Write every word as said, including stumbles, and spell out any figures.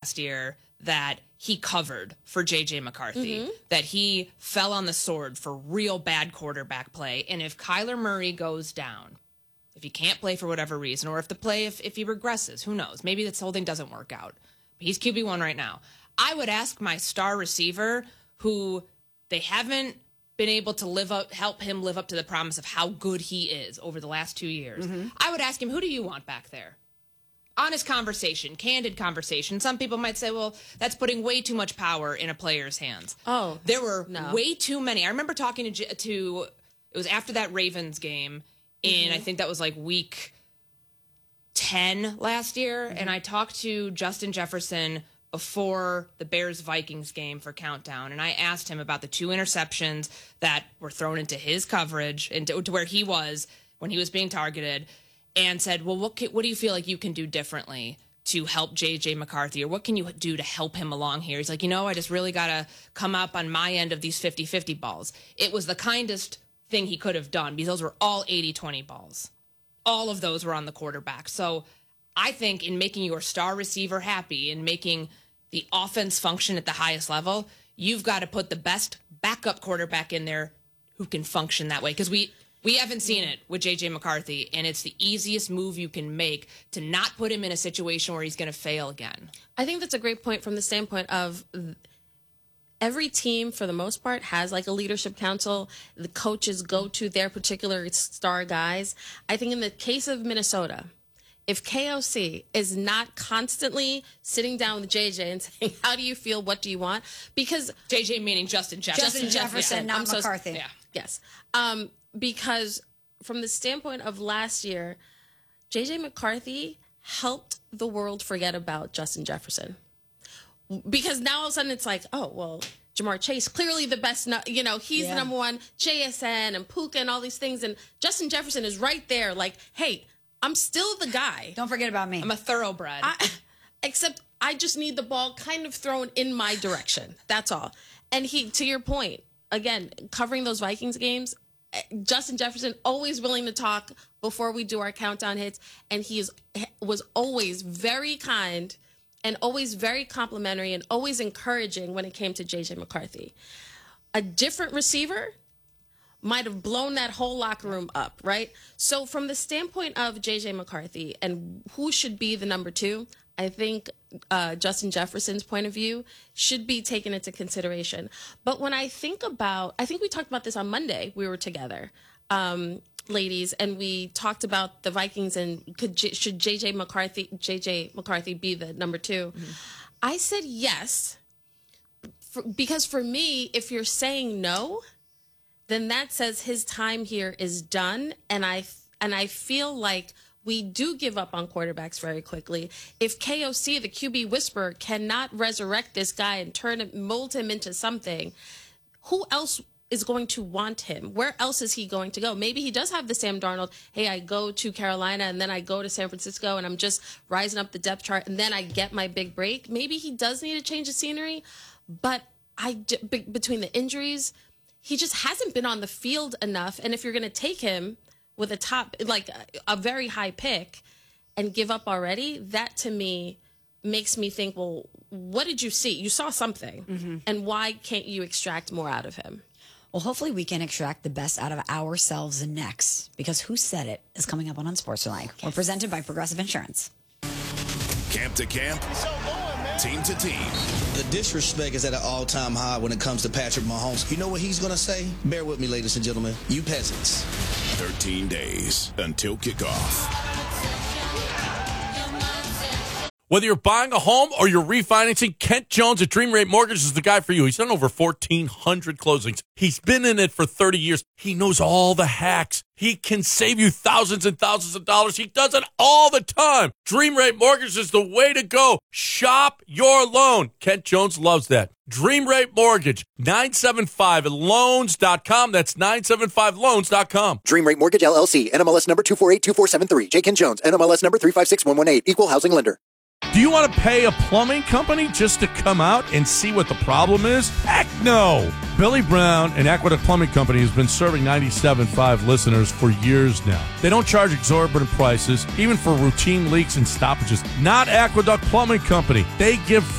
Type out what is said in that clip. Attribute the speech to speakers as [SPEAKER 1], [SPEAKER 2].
[SPEAKER 1] last year that he covered for J J McCarthy, mm-hmm. that he fell on the sword for real bad quarterback play. And if Kyler Murray goes down, if he can't play for whatever reason, or if the play, if, if he regresses, who knows? Maybe this whole thing doesn't work out. He's Q B one right now. I would ask my star receiver, who they haven't been able to live up, help him live up to the promise of how good he is over the last two years. Mm-hmm. I would ask him, who do you want back there? Honest conversation, candid conversation. Some people might say, well, that's putting way too much power in a player's hands.
[SPEAKER 2] Oh,
[SPEAKER 1] there were
[SPEAKER 2] no.
[SPEAKER 1] way too many. I remember talking to, to it was after that Ravens game, and mm-hmm. I think that was like week ten last year, mm-hmm. and I talked to Justin Jefferson before the Bears-Vikings game for Countdown, and I asked him about the two interceptions that were thrown into his coverage, into to where he was when he was being targeted, and said, well, what can, what do you feel like you can do differently to help J J McCarthy, or what can you do to help him along here? He's like, you know, I just really got to come up on my end of these fifty-fifty balls. It was the kindest thing he could have done because those were all eighty twenty balls. All of those were on the quarterback. So I think in making your star receiver happy and making the offense function at the highest level, you've got to put the best backup quarterback in there who can function that way. Because we... We haven't seen it with J J McCarthy, and it's the easiest move you can make to not put him in a situation where he's going to fail again.
[SPEAKER 2] I think that's a great point from the standpoint of every team, for the most part, has like a leadership council. The coaches go to their particular star guys. I think in the case of Minnesota, if K O C is not constantly sitting down with J J and saying, how do you feel? What do you want? Because
[SPEAKER 1] J J meaning Justin Jefferson.
[SPEAKER 3] Justin Jefferson, yeah. not
[SPEAKER 2] so,
[SPEAKER 3] McCarthy.
[SPEAKER 1] Yeah.
[SPEAKER 2] Yes. Um, Because from the standpoint of last year, J J McCarthy helped the world forget about Justin Jefferson. Because now all of a sudden it's like, oh, well, Jamar Chase, clearly the best, you know, he's yeah. the number one, J S N and Puka and all these things. And Justin Jefferson is right there like, hey, I'm still the guy.
[SPEAKER 3] Don't forget about me.
[SPEAKER 1] I'm a thoroughbred.
[SPEAKER 2] I, except I just need the ball kind of thrown in my direction. That's all. And he, to your point, again, covering those Vikings games, Justin Jefferson always willing to talk before we do our countdown hits, and he is was always very kind and always very complimentary and always encouraging when it came to J J McCarthy. A different receiver might have blown that whole locker room up, right? So from the standpoint of J J McCarthy and who should be the number two, I think uh, Justin Jefferson's point of view should be taken into consideration. But when I think about, I think we talked about this on Monday. We were together, um, ladies, and we talked about the Vikings and could J- should J J McCarthy, J J McCarthy be the number two? Mm-hmm. I said yes, for, because for me, if you're saying no, then that says his time here is done, and I and I feel like we do give up on quarterbacks very quickly. If K O C, the Q B whisperer, cannot resurrect this guy and turn him, mold him into something, who else is going to want him? Where else is he going to go? Maybe he does have the Sam Darnold, hey, I go to Carolina and then I go to San Francisco and I'm just rising up the depth chart and then I get my big break. Maybe he does need a change of scenery, but I, between the injuries, he just hasn't been on the field enough. And if you're going to take him with a top, like a very high pick and give up already, that to me makes me think, well, what did you see? You saw something. Mm-hmm. And why can't you extract more out of him?
[SPEAKER 3] Well, hopefully we can extract the best out of ourselves next, because Who Said It is coming up on Unsportsmanlike. Yes. We're presented by Progressive Insurance.
[SPEAKER 4] Camp to camp, team to team.
[SPEAKER 5] The disrespect is at an all-time high when it comes to Patrick Mahomes. You know what he's going to say? Bear with me, ladies and gentlemen. You peasants.
[SPEAKER 4] thirteen days until kickoff.
[SPEAKER 6] Whether you're buying a home or you're refinancing, Kent Jones at Dream Rate Mortgage is the guy for you. He's done over fourteen hundred closings. He's been in it for thirty years. He knows all the hacks. He can save you thousands and thousands of dollars. He does it all the time. Dream Rate Mortgage is the way to go. Shop your loan. Kent Jones loves that. Dream Rate Mortgage, nine seven five loans dot com. That's nine seven five loans dot com.
[SPEAKER 7] Dream Rate Mortgage, L L C, N M L S number two four eight two four seven three. J. Kent Jones, N M L S number three five six one one eight. Equal housing lender.
[SPEAKER 6] Do you want to pay a plumbing company just to come out and see what the problem is? Heck no! Billy Brown and Aqueduct Plumbing Company has been serving ninety-seven point five listeners for years now. They don't charge exorbitant prices, even for routine leaks and stoppages. Not Aqueduct Plumbing Company. They give